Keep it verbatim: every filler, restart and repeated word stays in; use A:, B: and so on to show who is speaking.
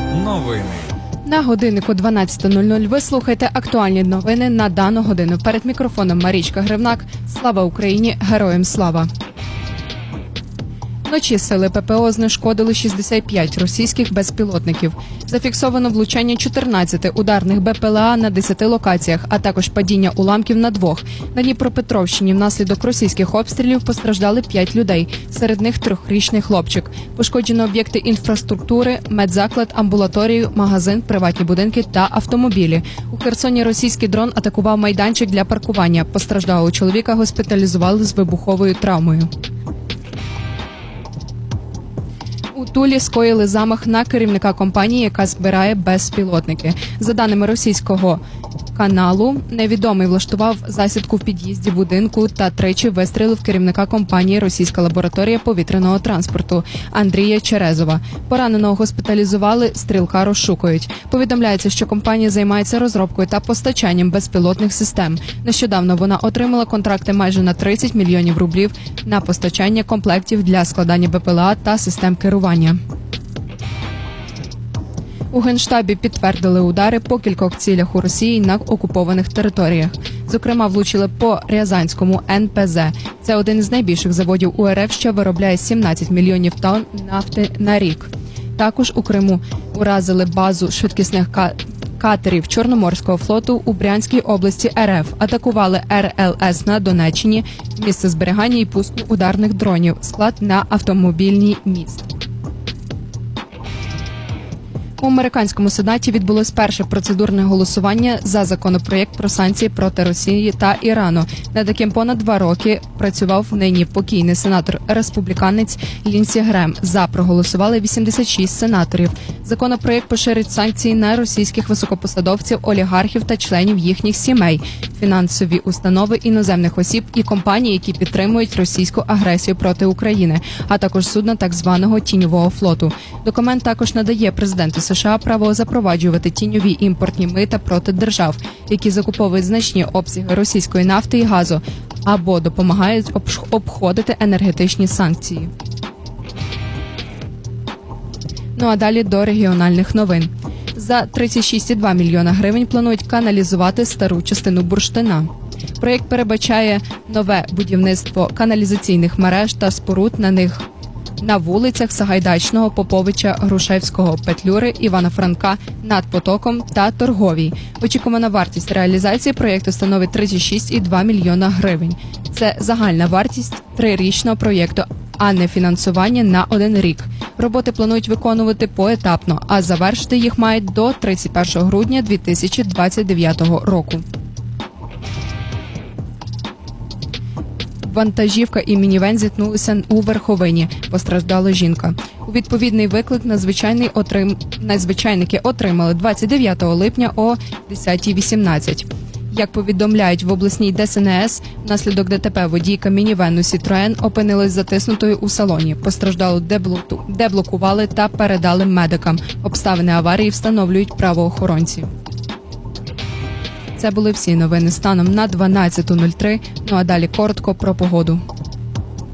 A: Новини.
B: На годиннику дванадцята нуль нуль ви слухаєте актуальні новини на дану годину. Перед мікрофоном Марічка Гривнак. Слава Україні! Героям слава! Вночі сили ППО знешкодили шістдесят п'ять російських безпілотників. Зафіксовано влучання чотирнадцяти ударних БПЛА на десяти локаціях, а також падіння уламків на двох. На Дніпропетровщині внаслідок російських обстрілів постраждали п'ять людей, серед них трьохрічний хлопчик. Пошкоджено об'єкти інфраструктури, медзаклад, амбулаторію, магазин, приватні будинки та автомобілі. У Херсоні російський дрон атакував майданчик для паркування. Постраждалого чоловіка госпіталізували з вибуховою травмою. У Тулі скоїли замах на керівника компанії, яка збирає безпілотники. За даними російського каналу, невідомий влаштував засідку в під'їзді будинку та тричі вистрілив керівника компанії «Російська лабораторія повітряного транспорту» Андрія Черезова. Пораненого госпіталізували, стрілка розшукують. Повідомляється, що компанія займається розробкою та постачанням безпілотних систем. Нещодавно вона отримала контракти майже на тридцять мільйонів рублів на постачання комплектів для складання БПЛА та систем керування. У Генштабі підтвердили удари по кількох цілях у Росії на окупованих територіях. Зокрема, влучили по Рязанському ен пе зе. Це один із найбільших заводів у ер еф, що виробляє сімнадцять мільйонів тонн нафти на рік. Також у Криму уразили базу швидкісних катерів Чорноморського флоту у Брянській області ер еф. Атакували ер ел ес на Донеччині, місце зберігання і пуску ударних дронів, склад на автомобільний міст. У американському Сенаті відбулось перше процедурне голосування за законопроєкт про санкції проти Росії та Ірану, над яким понад два роки працював нині покійний сенатор-республіканець Лінсі Грем. За проголосували вісімдесят шість сенаторів. Законопроєкт поширить санкції на російських високопосадовців, олігархів та членів їхніх сімей, фінансові установи іноземних осіб і компаній, які підтримують російську агресію проти України, а також судна так званого тіньового флоту. Документ також надає президенту США право запроваджувати тіньові імпортні мита проти держав, які закуповують значні обсяги російської нафти і газу, або допомагають обходити енергетичні санкції. Ну а далі до регіональних новин. За тридцять шість цілих два мільйона гривень планують каналізувати стару частину Бурштина. Проєкт передбачає нове будівництво каналізаційних мереж та споруд на них на вулицях Сагайдачного, Поповича, Грушевського, Петлюри, Івана Франка, над Потоком та Торговій. Очікувана вартість реалізації проєкту становить тридцять шість цілих два мільйона гривень. Це загальна вартість трирічного проєкту, а не фінансування на один рік. Роботи планують виконувати поетапно, а завершити їх мають до тридцять першого грудня дві тисячі двадцять дев'ятого року. Вантажівка і мінівен зіткнулися у Верховині. Постраждала жінка. У відповідний виклик надзвичайний отрим... надзвичайники отримали двадцять дев'ятого липня о десята вісімнадцять. Як повідомляють в обласній де ес ен ес, внаслідок де те пе водійка мінівену «Сітроен» опинилась затиснутою у салоні. Постраждалу деблоку... деблокували та передали медикам. Обставини аварії встановлюють правоохоронці. Це були всі новини станом на дванадцяту нуль три. Ну а далі коротко про погоду.